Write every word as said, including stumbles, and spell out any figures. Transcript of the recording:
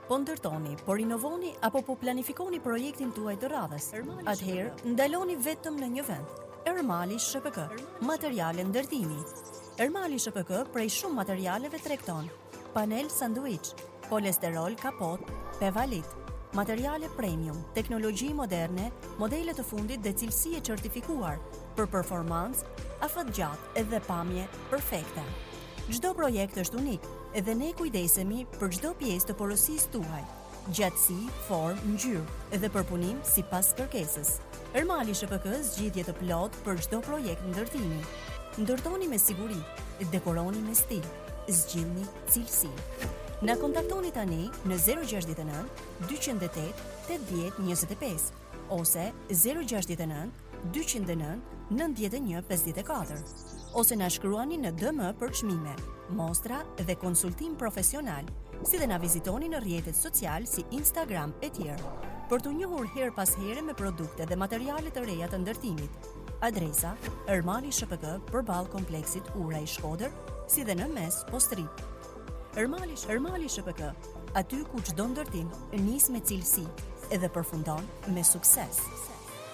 Po ndërtoni, po rinovoni apo po planifikoni projektin tuaj të radhës, atëherë ndaloni vetëm në një vend. Ermali S P K, materiale ndërtimi. Ermali S P K prej shumë materialeve tregton: panel sanduiç, polesterol kapot, pevalit, materiale premium, teknologji moderne, modele të fundit dhe cilësi e certifikuar për performancë, afat gjatë dhe pamje perfekte. Çdo projekt është unik dhe ne kujdesemi për çdo pjesë të porosisë tuaj, gjatësi, formë, ngjyrë dhe përpunim sipas kërkesës. Ermali S P K zgjidhje të plotë për çdo projekt ndërtimi. Ndërtoni me siguri, dekoroni me stil, zgjidhni cilësi. Na kontaktoni tani në zero gjasht e nëntë, dyqindë e tetë, tetëdhjetë njëzet e pesë ose zero gjasht e nëntë, dyqindë e nëntë, nëntëdhjetë e një pesëdhjetë e katër ose na shkruani në D M për çmime, mostra dhe konsultim profesional, si dhe na vizitoni në rrjetet social si Instagram e tjerë, për të njohur her pas here me produkte dhe materiale të reja të ndërtimit. Adresa: Ermali S P K përballë kompleksit Ura i Shkodër, si dhe në mes Postrit. Ermali, Ermali S P K, aty ku çdo ndërtim nis me cilësi edhe përfundon me sukses.